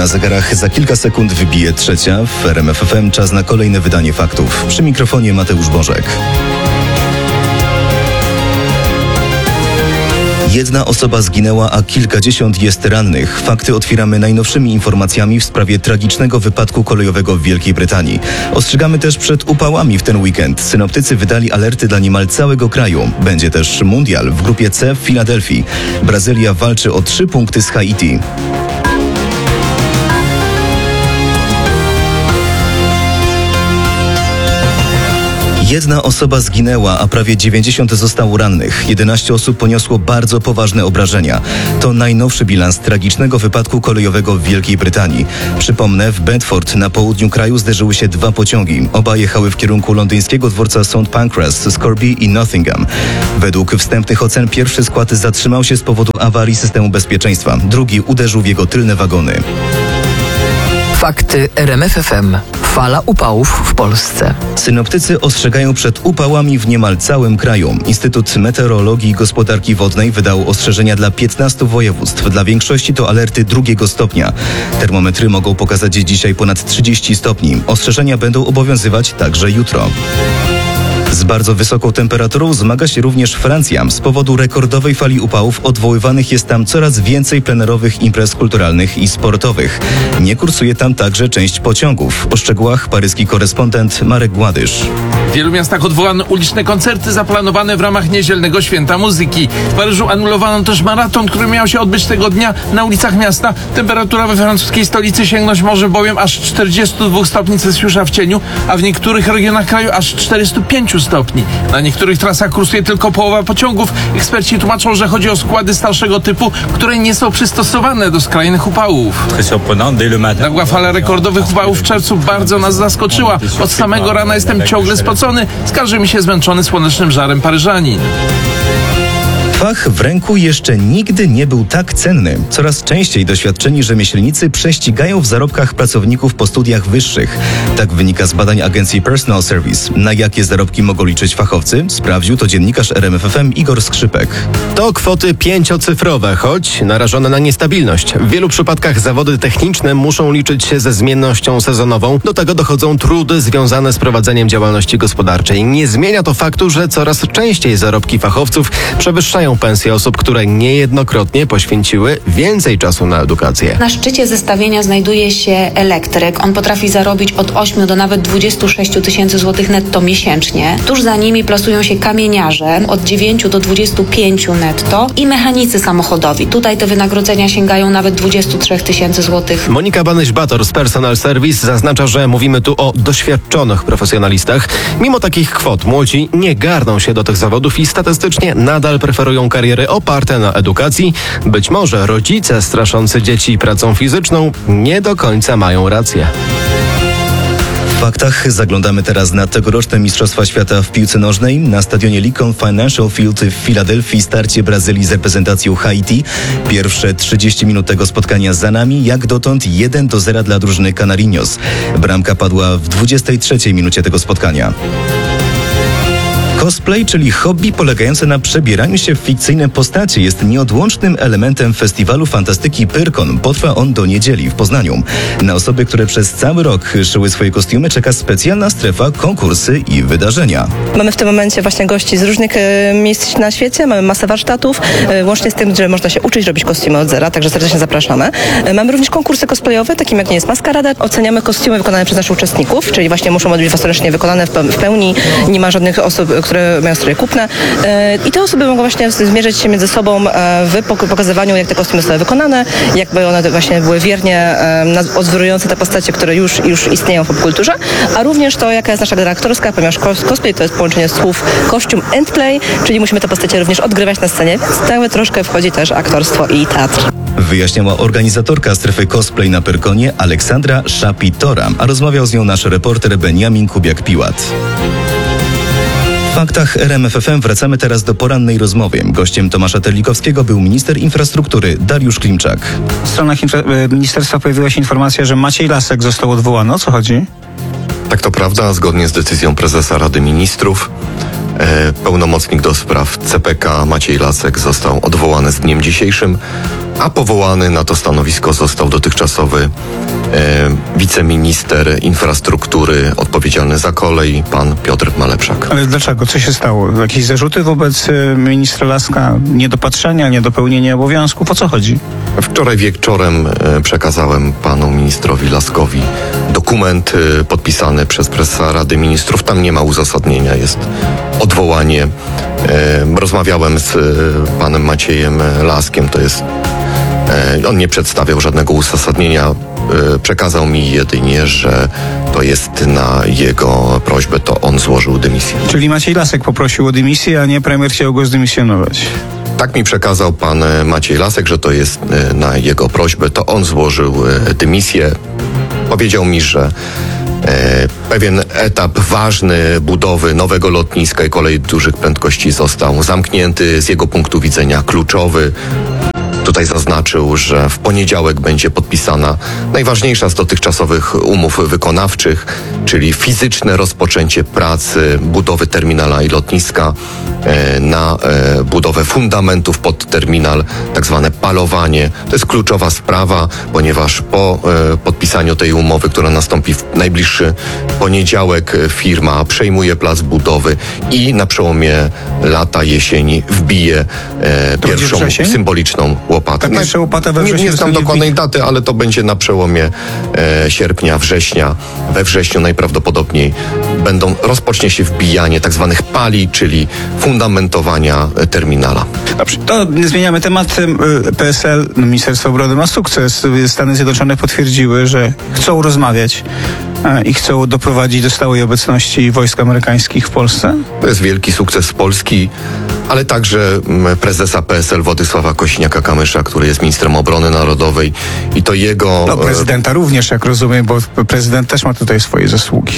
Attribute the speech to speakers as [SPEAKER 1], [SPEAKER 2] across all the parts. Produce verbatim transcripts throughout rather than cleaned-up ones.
[SPEAKER 1] Na zegarach za kilka sekund wybije trzecia. W R M F F M czas na kolejne wydanie faktów. Przy mikrofonie Mateusz Bożek. Jedna osoba zginęła, a kilkadziesiąt jest rannych. Fakty otwieramy najnowszymi informacjami w sprawie tragicznego wypadku kolejowego w Wielkiej Brytanii. Ostrzegamy też przed upałami w ten weekend. Synoptycy wydali alerty dla niemal całego kraju. Będzie też mundial w grupie C w Filadelfii. Brazylia walczy o trzy punkty z Haiti. Jedna osoba zginęła, a prawie dziewięćdziesiąt zostało rannych. jedenaście osób poniosło bardzo poważne obrażenia. To najnowszy bilans tragicznego wypadku kolejowego w Wielkiej Brytanii. Przypomnę, w Bedford na południu kraju zderzyły się dwa pociągi. Oba jechały w kierunku londyńskiego dworca Saint Pancras, Scorby i Nottingham. Według wstępnych ocen pierwszy skład zatrzymał się z powodu awarii systemu bezpieczeństwa. Drugi uderzył w jego tylne wagony.
[SPEAKER 2] Fakty R M F F M. Fala upałów w Polsce.
[SPEAKER 1] Synoptycy ostrzegają przed upałami w niemal całym kraju. Instytut Meteorologii i Gospodarki Wodnej wydał ostrzeżenia dla piętnastu województw. Dla większości to alerty drugiego stopnia. Termometry mogą pokazać dzisiaj ponad trzydzieści stopni. Ostrzeżenia będą obowiązywać także jutro. Z bardzo wysoką temperaturą zmaga się również Francja. Z powodu rekordowej fali upałów odwoływanych jest tam coraz więcej plenerowych imprez kulturalnych i sportowych. Nie kursuje tam także część pociągów. O szczegółach paryski korespondent Marek Gładysz.
[SPEAKER 3] W wielu miastach odwołano uliczne koncerty zaplanowane w ramach niedzielnego święta muzyki. W Paryżu anulowano też maraton, który miał się odbyć tego dnia na ulicach miasta. Temperatura we francuskiej stolicy sięgnąć może bowiem aż czterdziestu dwóch stopni Celsjusza w cieniu, a w niektórych regionach kraju aż czterystu pięciu stopni. Na niektórych trasach kursuje tylko połowa pociągów. Eksperci tłumaczą, że chodzi o składy starszego typu, które nie są przystosowane do skrajnych upałów. Nagła fala rekordowych upałów w czerwcu bardzo nas zaskoczyła. Od samego rana jestem ciągle spocony, skarży mi się zmęczony słonecznym żarem Paryżanin.
[SPEAKER 1] Fach w ręku jeszcze nigdy nie był tak cenny. Coraz częściej doświadczeni rzemieślnicy prześcigają w zarobkach pracowników po studiach wyższych. Tak wynika z badań agencji Personal Service. Na jakie zarobki mogą liczyć fachowcy? Sprawdził to dziennikarz R M F F M Igor Skrzypek.
[SPEAKER 4] To kwoty pięciocyfrowe, choć narażone na niestabilność. W wielu przypadkach zawody techniczne muszą liczyć się ze zmiennością sezonową. Do tego dochodzą trudy związane z prowadzeniem działalności gospodarczej. Nie zmienia to faktu, że coraz częściej zarobki fachowców przewyższają pensje osób, które niejednokrotnie poświęciły więcej czasu na edukację.
[SPEAKER 5] Na szczycie zestawienia znajduje się elektryk. On potrafi zarobić od ośmiu do nawet dwudziestu sześciu tysięcy złotych netto miesięcznie. Tuż za nimi plasują się kamieniarze od dziewięciu do dwudziestu pięciu netto i mechanicy samochodowi. Tutaj te wynagrodzenia sięgają nawet dwudziestu trzech tysięcy złotych.
[SPEAKER 4] Monika Banyś-Bator z Personal Service zaznacza, że mówimy tu o doświadczonych profesjonalistach. Mimo takich kwot młodzi nie garną się do tych zawodów i statystycznie nadal preferują kariery oparte na edukacji. Być może rodzice straszący dzieci pracą fizyczną nie do końca mają rację.
[SPEAKER 1] W faktach zaglądamy teraz na tegoroczne Mistrzostwa Świata w piłce nożnej. Na stadionie Lincoln Financial Field w Filadelfii starcie Brazylii z reprezentacją Haiti. Pierwsze trzydzieści minut tego spotkania za nami. Jak dotąd jeden do zera dla drużyny Canarinos. Bramka padła w dwudziestej trzeciej minucie tego spotkania. Cosplay, czyli hobby polegające na przebieraniu się w fikcyjne postacie, jest nieodłącznym elementem festiwalu fantastyki Pyrkon. Potrwa on do niedzieli w Poznaniu. Na osoby, które przez cały rok szyły swoje kostiumy, czeka specjalna strefa, konkursy i wydarzenia.
[SPEAKER 6] Mamy w tym momencie właśnie gości z różnych e, miejsc na świecie, mamy masę warsztatów, e, łącznie z tym, że można się uczyć robić kostiumy od zera, także serdecznie zapraszamy. E, mamy również konkursy cosplayowe, takim jak nie jest maskarada. Oceniamy kostiumy wykonane przez naszych uczestników, czyli właśnie muszą być fastorycznie wykonane w pełni, nie ma żadnych osób, które mają stroje kupne. I te osoby mogą właśnie zmierzyć się między sobą w pokazywaniu, jak te kostiumy zostały wykonane, jakby one właśnie były wiernie odwzórujące te postacie, które już, już istnieją w popkulturze, a również to, jaka jest nasza gra aktorska, ponieważ cosplay to jest połączenie słów kostium and play, czyli musimy te postacie również odgrywać na scenie, więc cały troszkę wchodzi też aktorstwo i teatr.
[SPEAKER 1] Wyjaśniała organizatorka strefy cosplay na Pyrkonie Aleksandra Szapitora, a rozmawiał z nią nasz reporter Beniamin Kubiak-Piłat. W faktach R M F F M wracamy teraz do porannej rozmowy. Gościem Tomasza Terlikowskiego był minister infrastruktury Dariusz Klimczak.
[SPEAKER 7] W stronach infra- ministerstwa pojawiła się informacja, że Maciej Lasek został odwołany. O co chodzi?
[SPEAKER 8] Tak, to prawda. Zgodnie z decyzją prezesa Rady Ministrów e, pełnomocnik do spraw C P K Maciej Lasek został odwołany z dniem dzisiejszym, a powołany na to stanowisko został dotychczasowy e, wiceminister infrastruktury odpowiedzialny za kolej, pan Piotr Malepszak.
[SPEAKER 7] Ale dlaczego? Co się stało? Jakieś zarzuty wobec y, ministra Laska? Niedopatrzenia, niedopełnienia obowiązków? O co chodzi?
[SPEAKER 8] Wczoraj wieczorem e, przekazałem panu ministrowi Laskowi dokument e, podpisany przez prezesa Rady Ministrów. Tam nie ma uzasadnienia, jest odwołanie. E, rozmawiałem z e, panem Maciejem Laskiem, to jest e, on nie przedstawiał żadnego uzasadnienia. E, przekazał mi jedynie, że to jest na jego prośbę, to on złożył dymisję.
[SPEAKER 7] Czyli Maciej Lasek poprosił o dymisję, a nie premier chciał go zdymisjonować.
[SPEAKER 8] Tak mi przekazał pan Maciej Lasek, że to jest e, na jego prośbę, to on złożył e, dymisję. Powiedział mi, że e, pewien etap ważny budowy nowego lotniska i kolei dużych prędkości został zamknięty, z jego punktu widzenia kluczowy. Tutaj zaznaczył, że w poniedziałek będzie podpisana najważniejsza z dotychczasowych umów wykonawczych, czyli fizyczne rozpoczęcie pracy budowy terminala i lotniska e, na e, budowę fundamentów pod terminal, tak zwane palowanie. To jest kluczowa sprawa, ponieważ po e, podpisaniu tej umowy, która nastąpi w najbliższy poniedziałek, firma przejmuje plac budowy i na przełomie lata, jesieni wbije e, pierwszą symboliczną łopatę.
[SPEAKER 7] Tak, jeszcze łopata we
[SPEAKER 8] Nie,
[SPEAKER 7] wrześniu
[SPEAKER 8] nie znam
[SPEAKER 7] sobie
[SPEAKER 8] dokładnej
[SPEAKER 7] wbi-
[SPEAKER 8] daty, ale to będzie na przełomie e, sierpnia, września. We wrześniu najprawdopodobniej będą, rozpocznie się wbijanie tak zwanych pali, czyli fundamentowania e, terminala.
[SPEAKER 7] Dobrze, to zmieniamy temat. Y, P S L, Ministerstwo Obrony ma sukces. Stany Zjednoczone potwierdziły, że chcą rozmawiać y, i chcą doprowadzić do stałej obecności wojsk amerykańskich w Polsce.
[SPEAKER 8] To jest wielki sukces Polski, ale także mm, prezesa P S L Władysława Kosiniaka-Kamysza, który jest ministrem obrony narodowej i to jego...
[SPEAKER 7] No prezydenta również, jak rozumiem, bo prezydent też ma tutaj swoje zasługi.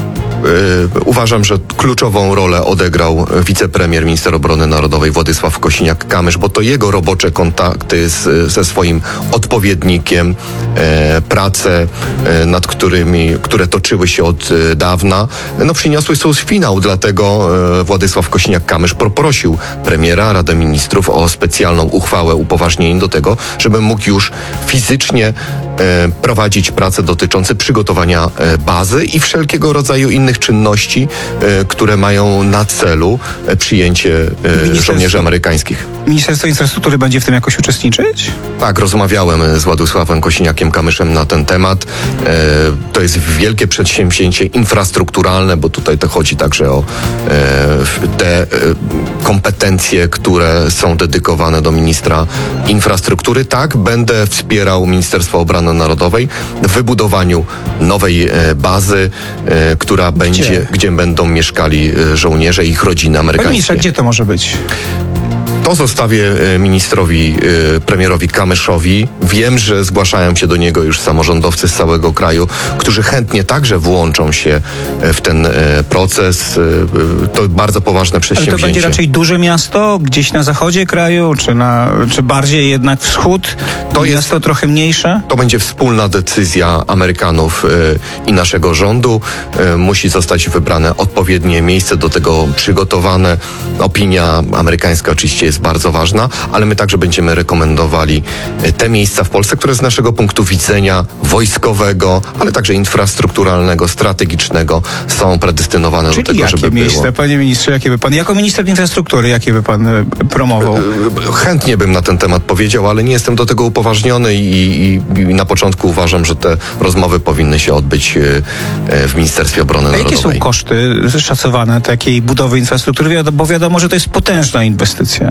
[SPEAKER 8] e, Uważam, że kluczową rolę odegrał wicepremier, minister obrony narodowej Władysław Kosiniak-Kamysz, bo to jego robocze kontakty z, ze swoim odpowiednikiem, e, prace, e, nad którymi, które toczyły się od e, dawna, no przyniosły swój finał, dlatego e, Władysław Kosiniak-Kamysz poprosił premiera, Radę Ministrów o specjalną uchwałę upoważnień do tego, żeby mógł już fizycznie e, prowadzić prace dotyczące przygotowania e, bazy i wszelkiego rodzaju innych czynności, e, które mają na celu e, przyjęcie e,
[SPEAKER 7] Ministerstwo-
[SPEAKER 8] żołnierzy amerykańskich.
[SPEAKER 7] Ministerstwo Infrastruktury będzie w tym jakoś uczestniczyć?
[SPEAKER 8] Tak, rozmawiałem z Władysławem Kosiniakiem-Kamyszem na ten temat. E, to jest wielkie przedsięwzięcie infrastrukturalne, bo tutaj to chodzi także o e, te e, kompetencje, które są dedykowane do ministra infrastruktury. Tak, będę wspierał Ministerstwo Obrony Narodowej w wybudowaniu nowej e, bazy, e, która będzie, gdzie będą mieszkali e, żołnierze i ich rodziny
[SPEAKER 7] Panie
[SPEAKER 8] amerykańskie.
[SPEAKER 7] ministrze, gdzie to może być?
[SPEAKER 8] To zostawię e, ministrowi, e, premierowi Kamyszowi. Wiem, że zgłaszają się do niego już samorządowcy z całego kraju, którzy chętnie także włączą się e, w ten e, proces. E, To bardzo poważne
[SPEAKER 7] Ale
[SPEAKER 8] przedsięwzięcie.
[SPEAKER 7] to będzie raczej duże miasto, gdzieś na zachodzie kraju, czy, na, czy bardziej jednak wschód?
[SPEAKER 8] To jest-
[SPEAKER 7] miasto trochę mniejsze?
[SPEAKER 8] To będzie wspólna decyzja Amerykanów e, i naszego rządu. E, musi zostać wybrane odpowiednie miejsce, do tego przygotowane. Opinia amerykańska oczywiście jest bardzo ważna, ale my także będziemy rekomendowali e, te miejsca w Polsce, które z naszego punktu widzenia wojskowego, ale także infrastrukturalnego, strategicznego są predestynowane
[SPEAKER 7] Czyli
[SPEAKER 8] do tego,
[SPEAKER 7] jakie
[SPEAKER 8] żeby
[SPEAKER 7] miejsce,
[SPEAKER 8] było.
[SPEAKER 7] panie ministrze, jakie by pan, jako minister infrastruktury, jakie by pan e, promował?
[SPEAKER 8] Chętnie bym na ten temat powiedział, ale nie jestem do tego upoważniony i, i, i na początku uważam, że te rozmowy powinny się odbyć e, e, w Ministerstwie Obrony
[SPEAKER 7] A jakie
[SPEAKER 8] Narodowej.
[SPEAKER 7] są koszty szacowane takiej budowy infrastruktury? Wiado- Bo wiadomo, że to jest potężna inwestycja.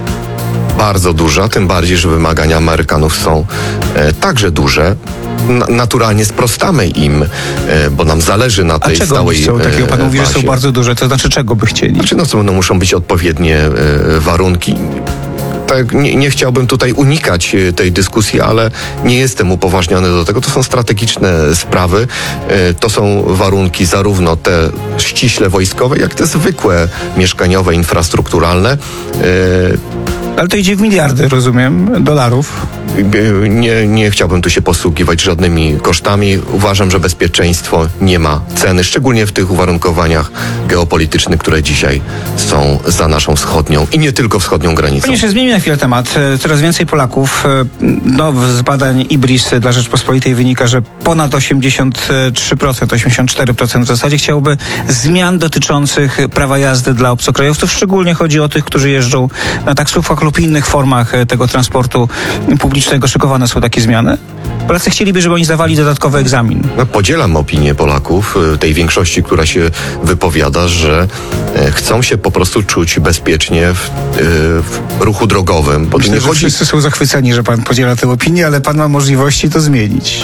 [SPEAKER 8] Bardzo duża, tym bardziej, że wymagania Amerykanów są e, także duże. Na, naturalnie sprostamy im, e, bo nam zależy na
[SPEAKER 7] A
[SPEAKER 8] tej
[SPEAKER 7] czego
[SPEAKER 8] stałej
[SPEAKER 7] oni chcą? Takiego pan
[SPEAKER 8] e,
[SPEAKER 7] mówi, że są
[SPEAKER 8] bazie.
[SPEAKER 7] bardzo duże. To znaczy, czego by chcieli?
[SPEAKER 8] Znaczy, no, co, no muszą być odpowiednie e, warunki. Tak, nie, nie chciałbym tutaj unikać e, tej dyskusji, ale nie jestem upoważniony do tego. To są strategiczne sprawy. E, to są warunki zarówno te ściśle wojskowe, jak te zwykłe mieszkaniowe, infrastrukturalne. E,
[SPEAKER 7] Ale to idzie w miliardy, rozumiem, dolarów.
[SPEAKER 8] Nie, nie chciałbym tu się posługiwać żadnymi kosztami. Uważam, że bezpieczeństwo nie ma ceny, szczególnie w tych uwarunkowaniach geopolitycznych, które dzisiaj są za naszą wschodnią i nie tylko wschodnią granicą.
[SPEAKER 7] Panie jeszcze zmienimy na chwilę temat. Coraz więcej Polaków, no z badań I B R I S dla Rzeczpospolitej wynika, że ponad osiemdziesiąt trzy procent, osiemdziesiąt cztery procent w zasadzie chciałoby zmian dotyczących prawa jazdy dla obcokrajowców. Szczególnie chodzi o tych, którzy jeżdżą na taksówkach lub innych formach tego transportu publicznego. Szykowane są takie zmiany? Polacy chcieliby, żeby oni zdawali dodatkowy egzamin.
[SPEAKER 8] No, podzielam opinię Polaków, tej większości, która się wypowiada, że chcą się po prostu czuć bezpiecznie w, w ruchu drogowym. Bo
[SPEAKER 7] Myślę,
[SPEAKER 8] nie
[SPEAKER 7] że
[SPEAKER 8] chodzi...
[SPEAKER 7] wszyscy są zachwyceni, że pan podziela tę opinię, ale pan ma możliwości to zmienić.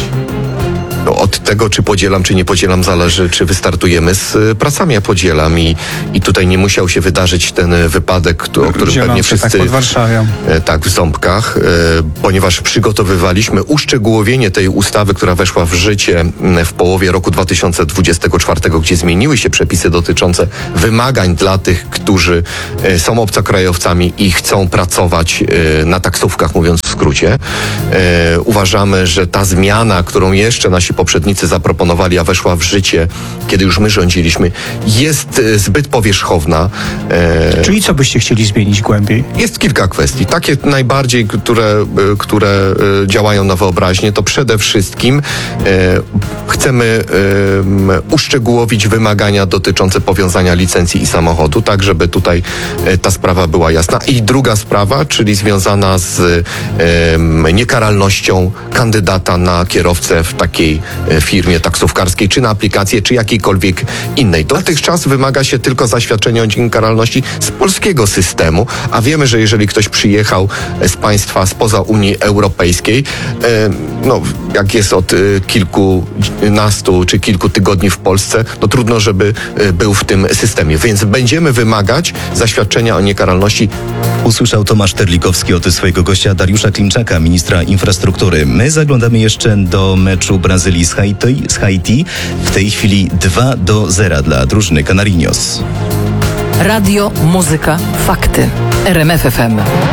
[SPEAKER 8] No, od tego, czy podzielam, czy nie podzielam, zależy, czy wystartujemy z y, pracami. Ja podzielam i, i tutaj nie musiał się wydarzyć ten y, wypadek, kto, o którym
[SPEAKER 7] Zielące,
[SPEAKER 8] pewnie wszyscy...
[SPEAKER 7] tak, pod Warszawą.
[SPEAKER 8] Y, tak, w Ząbkach, y, ponieważ przygotowywaliśmy uszczegółowienie tej ustawy, która weszła w życie y, w połowie roku dwa tysiące dwudziestego czwartego, gdzie zmieniły się przepisy dotyczące wymagań dla tych, którzy y, są obcokrajowcami i chcą pracować y, na taksówkach, mówiąc w skrócie. Y, uważamy, że ta zmiana, którą jeszcze nasi poprzednicy zaproponowali, a weszła w życie, kiedy już my rządziliśmy, jest e, zbyt powierzchowna. E,
[SPEAKER 7] Czyli co byście chcieli zmienić głębiej?
[SPEAKER 8] Jest kilka kwestii. Takie najbardziej, które, e, które e, działają na wyobraźnię, to przede wszystkim e, chcemy e, uszczegółowić wymagania dotyczące powiązania licencji i samochodu, tak żeby tutaj e, ta sprawa była jasna. I druga sprawa, czyli związana z e, niekaralnością kandydata na kierowcę w takiej firmie taksówkarskiej, czy na aplikację, czy jakiejkolwiek innej. Dotychczas wymaga się tylko zaświadczenia o niekaralności z polskiego systemu, a wiemy, że jeżeli ktoś przyjechał z państwa spoza Unii Europejskiej, e, no jak jest od e, kilkunastu czy kilku tygodni w Polsce, no trudno, żeby e, był w tym systemie. Więc będziemy wymagać zaświadczenia o niekaralności.
[SPEAKER 1] Usłyszał Tomasz Terlikowski od swojego gościa Dariusza Klimczaka, ministra infrastruktury. My zaglądamy jeszcze do meczu Brazylii z Haiti. Z Haiti. W tej chwili dwa do zera dla drużyny Canarinos.
[SPEAKER 2] Radio, muzyka, fakty. R M F F M.